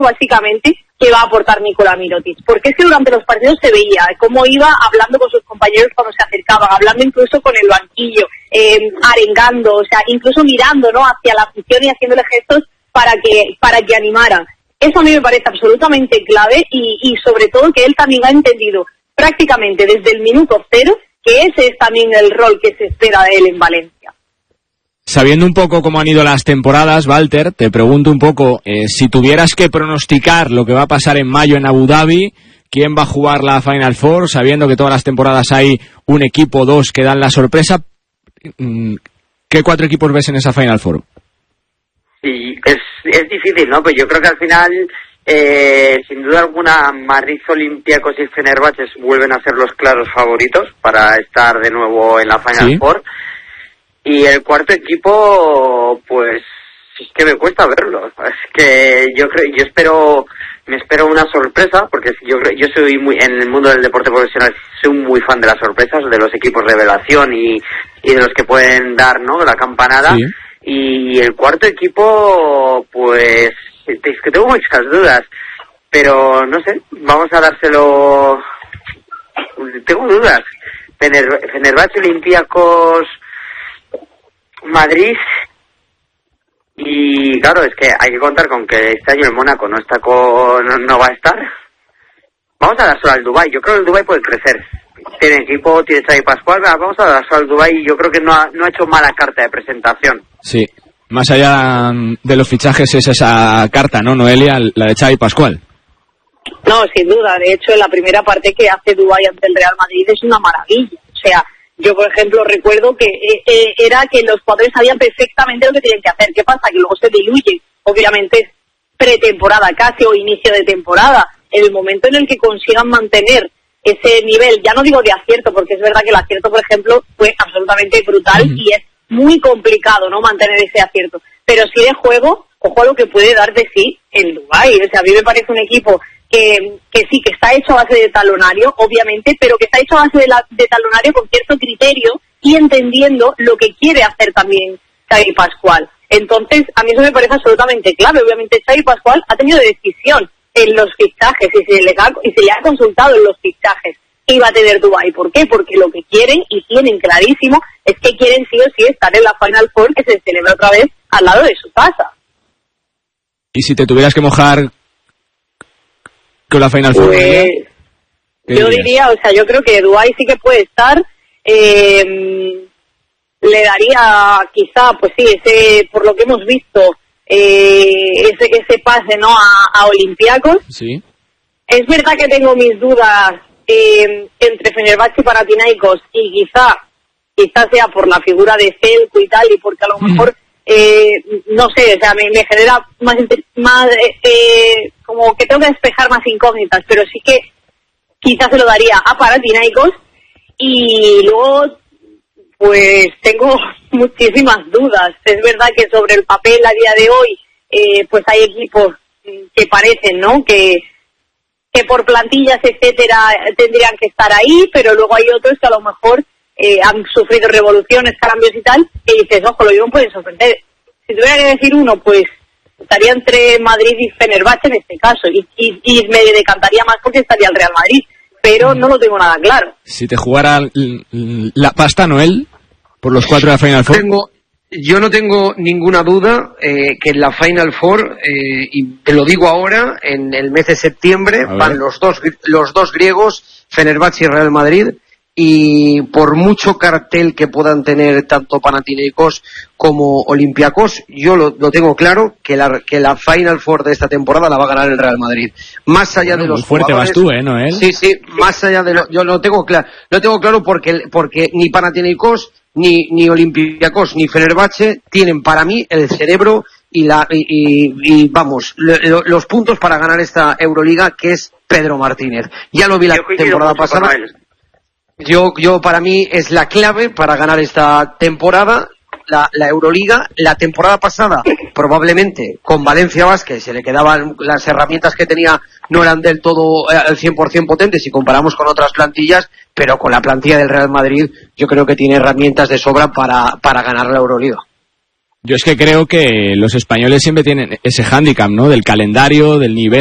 básicamente qué va a aportar Nikola Mirotic, porque es que durante los partidos se veía cómo iba hablando con sus compañeros cuando se acercaban, hablando incluso con el banquillo, arengando, o sea, incluso mirando, ¿no?, hacia la afición y haciéndole gestos para que animaran. Eso a mí me parece absolutamente clave y sobre todo que él también ha entendido prácticamente desde el minuto cero que ese es también el rol que se espera de él en Valencia. Sabiendo un poco cómo han ido las temporadas, Walter, te pregunto un poco, si tuvieras que pronosticar lo que va a pasar en mayo en Abu Dhabi, ¿quién va a jugar la Final Four? Sabiendo que todas las temporadas hay un equipo o dos que dan la sorpresa, ¿qué 4 equipos ves en esa Final Four? Sí, es difícil, ¿no? Pues yo creo que al final, sin duda alguna, Madrid, Olympiacos y Fenerbahce vuelven a ser los claros favoritos para estar de nuevo en la Final Four. Y el cuarto equipo, pues, es que me cuesta verlo. Es que me espero una sorpresa, porque yo soy en el mundo del deporte profesional, soy muy fan de las sorpresas, de los equipos revelación y de los que pueden dar, ¿no?, la campanada. Sí. Y el cuarto equipo, pues, es que tengo muchas dudas, pero no sé, vamos a dárselo. Tengo dudas. Fenerbahce, Olympiacos, Madrid, y claro, es que hay que contar con que este año el Mónaco no va a estar. Vamos a dárselo al Dubái. Yo creo que el Dubái puede crecer. Tiene equipo, tiene Xavi Pascual. Vamos a dárselo al Dubái. Yo creo que no ha hecho mala carta de presentación. Sí, más allá de los fichajes es esa carta, ¿no, Noelia? La de Xavi Pascual. No, sin duda. De hecho, la primera parte que hace Dubái ante el Real Madrid es una maravilla. O sea, yo, por ejemplo, recuerdo que era que los jugadores sabían perfectamente lo que tenían que hacer. ¿Qué pasa? Que luego se diluye. Obviamente es pretemporada casi o inicio de temporada. En el momento en el que consigan mantener ese nivel, ya no digo de acierto, porque es verdad que el acierto, por ejemplo, fue absolutamente brutal y es muy complicado, ¿no?, mantener ese acierto. Pero sí de juego, ojo a lo que puede dar de sí el Dubái. O sea, a mí me parece un equipo que sí, que está hecho a base de talonario, obviamente, pero que está hecho a base de talonario con cierto criterio y entendiendo lo que quiere hacer también Xavi Pascual. Entonces, a mí eso me parece absolutamente clave. Obviamente, Xavi Pascual ha tenido decisión en los fichajes y se le ha consultado en los fichajes que iba a tener Dubái. ¿Por qué? Porque lo que quieren, y tienen clarísimo, es que quieren sí o sí estar en la Final Four, que se celebra otra vez al lado de su casa. Y si te tuvieras que mojar con la Final Four, yo diría, o sea, yo creo que Dubái sí que puede estar. Le daría quizá, pues sí, ese, por lo que hemos visto, ese pase, ¿no?, a Olympiacos. Sí. Es verdad que tengo mis dudas entre Fenerbahce y Panathinaikos, y quizá sea por la figura de Celco y tal, y porque a lo mejor no sé, o sea, me genera más como que tengo que despejar más incógnitas, pero sí que quizás se lo daría a Panathinaikos. Y luego, pues tengo muchísimas dudas. Es verdad que sobre el papel a día de hoy, pues hay equipos que parecen, ¿no?, que por plantillas, etcétera, tendrían que estar ahí, pero luego hay otros que a lo mejor han sufrido revoluciones, cambios y tal, que dices, ojo, lo mismo puede sorprender. Si tuviera que decir uno, pues estaría entre Madrid y Fenerbahce en este caso, y me decantaría más porque estaría el Real Madrid, pero no lo tengo nada claro. Si te jugara la pasta, Noel, por los 4 de la Final Four. Yo no tengo ninguna duda que en la Final Four, y te lo digo ahora, en el mes de septiembre van los dos griegos, Fenerbahce y Real Madrid, y por mucho cartel que puedan tener tanto Panathinaikos como Olympiacos, yo lo tengo claro que la Final Four de esta temporada la va a ganar el Real Madrid. Más allá de los muy fuerte jugadores, vas tú, Noel. Sí, más allá de yo lo tengo claro porque ni Panathinaikos ni Olympiacos ni Fenerbahce tienen para mí el cerebro y vamos, los puntos para ganar esta Euroliga, que es Pedro Martínez. Ya lo vi la temporada pasada. Yo para mí es la clave para ganar esta temporada, la Euroliga. La temporada pasada, probablemente, con Valencia Basket se le quedaban las herramientas que tenía, no eran del todo al 100% potentes si comparamos con otras plantillas, pero con la plantilla del Real Madrid yo creo que tiene herramientas de sobra para ganar la Euroliga. Yo es que creo que los españoles siempre tienen ese hándicap, ¿no? Del calendario, del nivel